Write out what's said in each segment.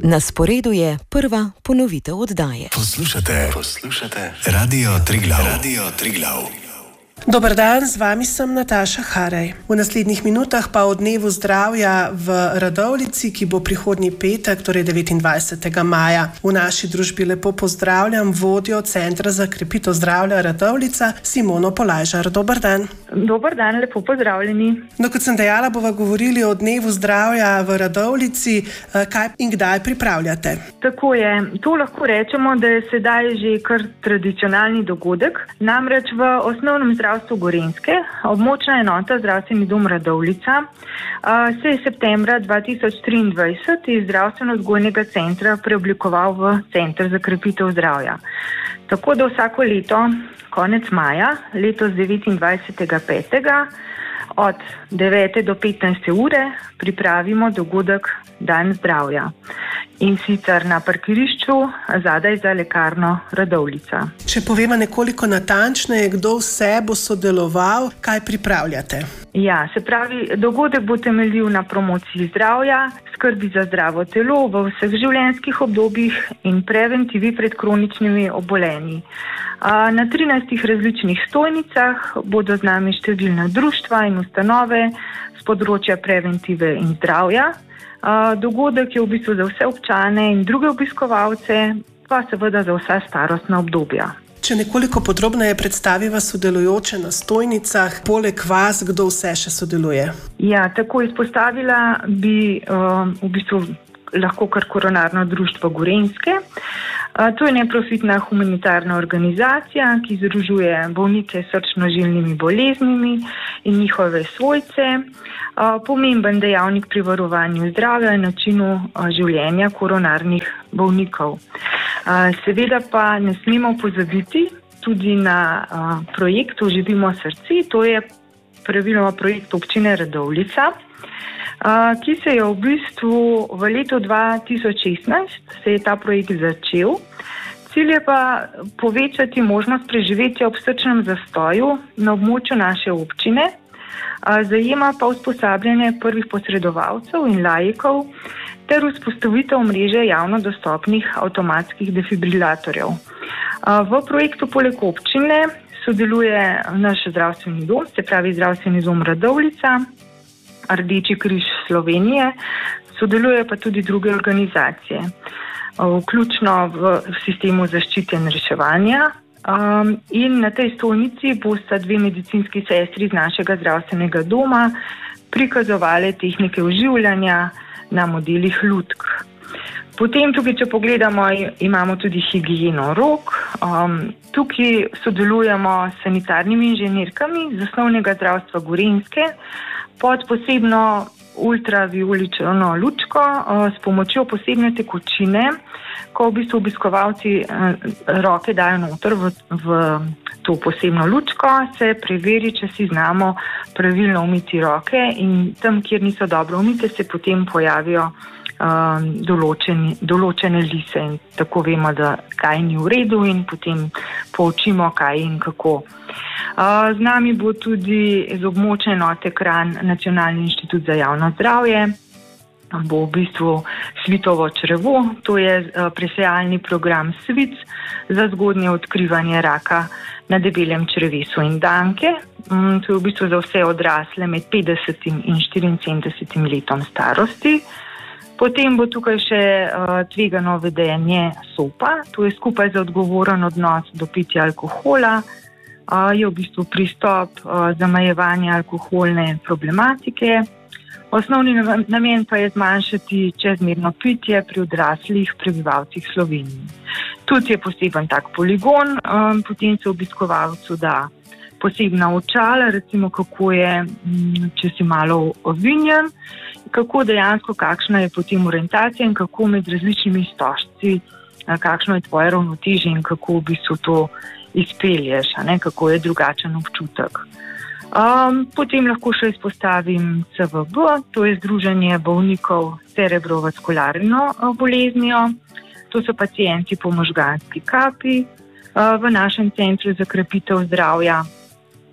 Na sporedu je prva ponovitev oddaje. Poslušate Radio Triglav. Dober dan, z vami sem Nataša Haraj. V naslednjih minutah pa o dnevu zdravja v Radovljici, ki bo prihodnji petek, torej 29. maja. V naši družbi lepo pozdravljam vodjo Centra za krepitev zdravja Radovljica, Simono Polajžar. Dober dan. Dober dan, lepo pozdravljeni. No, kot sem dejala, bova govorili o dnevu zdravja v Radovljici. Kaj in kdaj pripravljate? Tako je. To lahko rečemo, da je sedaj že kar tradicionalni dogodek. Namreč v osnovnem zdravstvu Gorenjske, območna enota Zdravstveni dom Radovljica, se je septembra 2023 iz zdravstveno-vzgojnega centra preoblikoval v Center za krepitev zdravja. Tako da vsako leto, konec maja, letos 29.5. od 9. do 15. ure pripravimo dogodek Dan zdravja. In sicer na parkirišču zadaj za lekarno Radovljica. Če povemo nekoliko natančneje, kdo vse bo sodeloval, kaj pripravljate? Ja, se pravi, dogodek bo temeljil na promociji zdravja, skrbi za zdravo telo v vseh življenjskih obdobjih in preventivi pred kroničnimi obolenji. Na 13 različnih stojnicah bodo z nami številna društva in ustanove z področja preventive in zdravja. Dogodek je v bistvu za vse občane in druge obiskovalce, pa seveda za vsa starostna obdobja. Če nekoliko podrobneje predstaviva sodelujoče na stojnicah, poleg vas, kdo vse še sodeluje? Ja, tako izpostavila bi v bistvu lahko kar Koronarno društvo Gorenjske. To je neprofitna humanitarna organizacija, ki združuje bolnike s srčno-žilnimi boleznimi in njihove svojce. Pomemben dejavnik pri varovanju zdravja in načinu življenja koronarnih bolnikov. Seveda pa ne smemo pozabiti tudi na projekt Oživimo srce, to je praviloma projekt občine Radovljica, ki se je v bistvu v letu 2016 se je ta projekt začel. Cilj je pa povečati možnost preživetja ob srčnem zastoju na območju naše občine, zajema pa usposabljanje prvih posredovalcev in laikov ter vzpostavitev mreže javno dostopnih avtomatskih defibrilatorjev. V projektu poleg občine sodeluje naš zdravstveni dom, se pravi Zdravstveni dom Radovljica, Rdeči križ Slovenije, sodeluje pa tudi druge organizacije, vključno v sistemu zaščite in reševanja. In na tej stojnici bosta 2 medicinski sestri z našega zdravstvenega doma prikazovali tehnike oživljanja na modelih lutk. Potem tukaj, če pogledamo, imamo tudi higieno rok. Tukaj sodelujemo s sanitarnimi inženirkami z osnovnega zdravstva Gorenjske pod posebno ultravijolično lučko s pomočjo posebne tekočine, ko v bistvu obiskovalci roke dajo noter v to posebno lučko, se preveri, če si znamo pravilno umiti roke in tam, kjer niso dobro umite, se potem pojavijo določene lise in tako vemo, da kaj ni v redu in potem poučimo, kaj in kako. Z nami bo tudi z območne enote Kranj Nacionalni inštitut za javno zdravje, bo v bistvu svitovo črevo, to je presejalni program SVIC za zgodnje odkrivanje raka na debelem črevesu in danke. To je v bistvu za vse odrasle med 50 in 74 letom starosti. Potem bo tukaj še tvegano vedenje SOPA, to je skupaj za odgovoren odnos do pitja alkohola, je v bistvu pristop zamejevanja alkoholne problematike. Osnovni namen pa je zmanjšati čezmerno pitje pri odraslih prebivalcih Slovenije. Tudi je poseben tak poligon, potem se obiskovalcu da posebna očala, recimo kako je, če si malo ovinjen, kako dejansko, kakšna je potem orientacija in kako med različnimi stožci, kakšno je tvoje ravnotežje in kako v bistvu to izpelješ, kako je drugačen občutek. Potem lahko še izpostavim CVB, to je Združenje bolnikov s cerebrovaskularno boleznijo. To so pacienti po možganski kapi v našem centru za krepitev zdravja.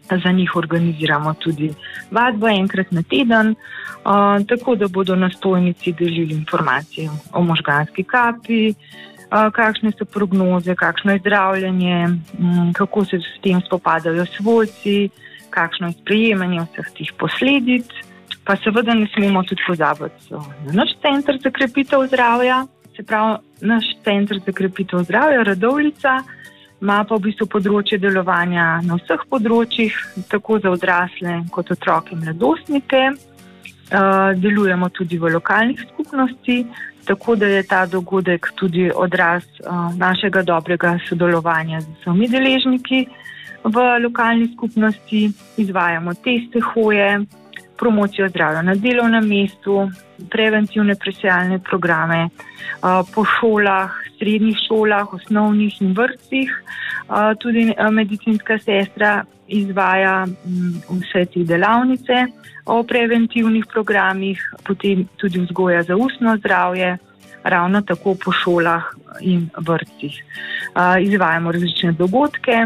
Za njih organiziramo tudi vadbo enkrat na teden, tako da bodo nastojnici delili informacije o možganski kapi, kakšne so prognoze, kakšno je zdravljenje, kako se s tem spopadajo svojci, kakšno je sprejemanje vseh teh posledic. Pa seveda ne smemo tudi pozabiti na naš center za krepitev zdravja. Se pravi, naš center za krepitev zdravja Radovljica ima pa v bistvu področje delovanja na vseh področjih, tako za odrasle kot otroke in mladostnike. Delujemo tudi v lokalnih skupnosti, tako da je ta dogodek tudi odraz našega dobrega sodelovanja z vsemi deležniki v lokalni skupnosti. Izvajamo teste, hoje, promocijo zdravja na delovnem mestu, preventivne presejalne programe po šolah, srednjih šolah, osnovnih in vrtcih. Tudi medicinska sestra izvaja vse te delavnice o preventivnih programih, potem tudi vzgoja za ustno zdravje, ravno tako po šolah in vrtcih. Izvajamo različne dogodke,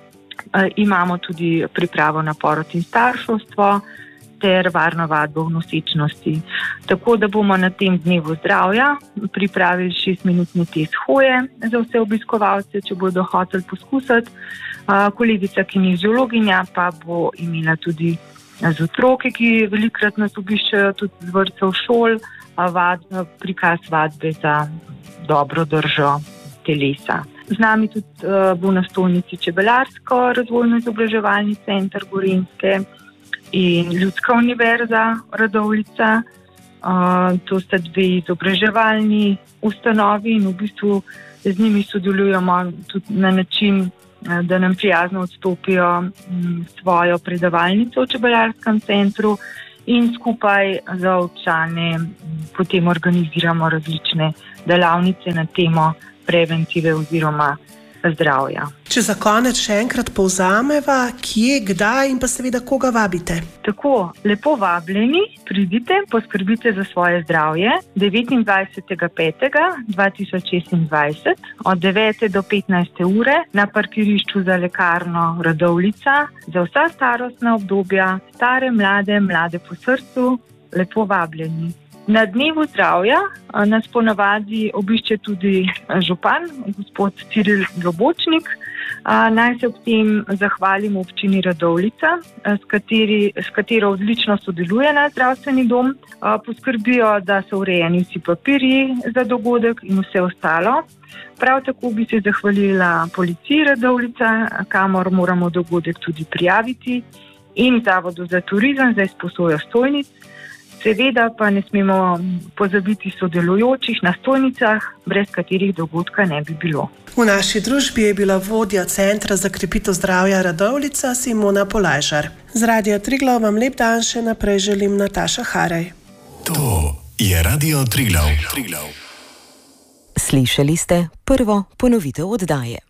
imamo tudi pripravo na porod in starševstvo ter varno vadbo v nosečnosti. Tako da bomo na tem dnevu zdravja pripravili 6-minutni test hoje za vse obiskovalce, če bodo hoteli poskusiti. Kolegica kineziologinja pa bo imela tudi z otroke, ki velikokrat nas obiščajo tudi z vrtcev šol, prikaz vadbe za dobro držo telesa. Z nami tudi bo na stojnici Čebelarsko razvojno-izobraževalni center Gorenjske in Ljudska univerza Radovljica. To sta dve izobraževalni ustanovi in v bistvu z njimi sodelujemo tudi na način, da nam prijazno odstopijo svojo predavalnico v Čebelarskem centru in skupaj za občane potem organiziramo različne delavnice na temo preventive oziroma zdravja. Če za konec še enkrat povzameva, kje, kdaj in pa seveda koga vabite? Tako, lepo vabljeni, pridite, poskrbite za svoje zdravje 29.5.2026 od 9. do 15. ure na parkirišču za lekarno Radovljica za vsa starostna obdobja, stare, mlade po srcu, lepo vabljeni. Na dnevu zdravja nas ponavadi obišče tudi župan, gospod Ciril Globočnik. Naj se ob tem zahvalim občini Radovljica, s katero odlično sodeluje naš zdravstveni dom. Poskrbijo, da so urejeni vsi papirji za dogodek in vse ostalo. Prav tako bi se zahvalila policiji Radovljica, kamor moramo dogodek tudi prijaviti, in Zavodu za turizem za izposojo stojnic. Seveda pa ne smemo pozabiti sodelujočih na stojnicah, brez katerih dogodka ne bi bilo. V naši družbi je bila vodja Centra za krepitev zdravja Radovljica Simona Polajžar. Z Radia Triglav vam lep dan še naprej želim Nataša Haraj. To je Radio Triglav. Slišali ste prvo ponovitev oddaje.